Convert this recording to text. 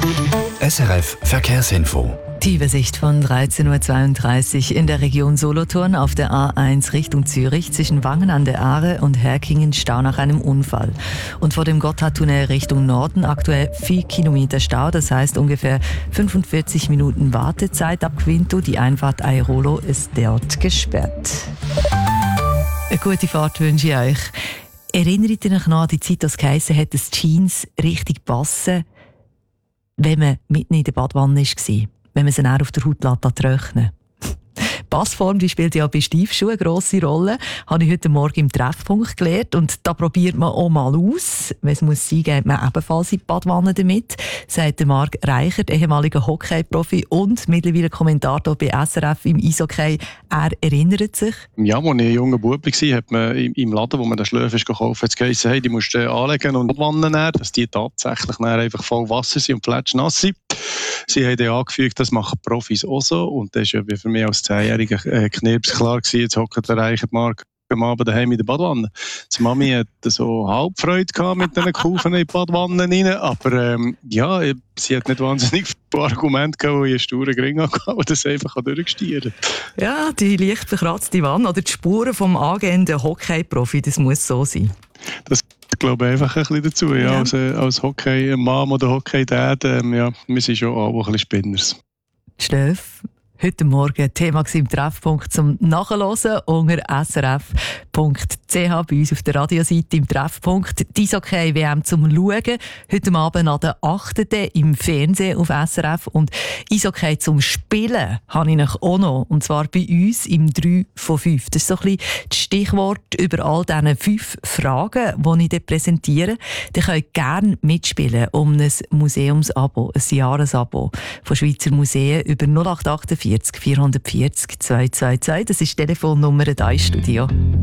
SRF Verkehrsinfo. Die Übersicht von 13.32 Uhr in der Region Solothurn auf der A1 Richtung Zürich zwischen Wangen an der Aare und Herkingen Stau nach einem Unfall. Und vor dem Gotthardtunnel Richtung Norden aktuell 4 Kilometer Stau, das heißt ungefähr 45 Minuten Wartezeit ab Quinto. Die Einfahrt Airolo ist dort gesperrt. Eine gute Fahrt wünsche ich euch. Erinnert ihr euch noch an die Zeit, als es geheissen hat, dass die Jeans richtig passen, wenn man mitten in der Badwanne war? Wenn man sie dann auf der Haut trocknen. Passform, die spielt ja bei Stiefschuhen eine grosse Rolle. Habe ich heute Morgen im Treffpunkt gelernt. Und da probiert man auch mal aus. Wenn es muss sein, geht man ebenfalls in die Badwanne damit, sagt der Marc Reichert, ehemaliger Hockey-Profi und mittlerweile Kommentator bei SRF im Eishockey. Er erinnert sich. Ja, als ich ein junger Bub war, hat man im Laden, wo man den Schläfer gekauft hat, geheißen, hey, die musst du anlegen und Badwanne nehmen, dass die tatsächlich einfach voll Wasser sind und fletschnass sind. Sie haben dann angefügt, das machen Profis auch so. Und das war ja für mich als 10-jähriger Knirps klar gewesen, jetzt hockt der reiche Marc am Abend daheim in der Badwanne. Die Mami hat so halb Freude gehabt mit diesen Kufen in die Badwanne rein. Aber ja, sie hat nicht wahnsinnig viele Argumente gehabt, die ich einen sturen Gring hatte, und das einfach durchgestieren. Ja, die leicht bekratzte Wanne oder die Spuren vom angehenden Hockey-Profi, das muss so sein. Das glaube ich einfach ein bisschen dazu. Ja. Als Hockey-Mom oder Hockey-Dad, ja, wir sind schon auch ein bisschen Spinners. Steff, heute Morgen Thema im Treffpunkt zum Nachhören unter srf.ch bei uns auf der Radioseite im Treffpunkt. Die Eishockey WM zum Schauen. Heute Abend an der 8. im Fernsehen auf SRF. Und Eishockey zum Spielen habe ich noch auch noch. Und zwar bei uns im 3 von 5. Das ist so ein bisschen das Stichwort über all diese 5 Fragen, die ich dort präsentiere. Ihr könnt gerne mitspielen um ein Museumsabo, ein Jahresabo von Schweizer Museen über 0848 440 222. Das ist die Telefonnummer da im Studio.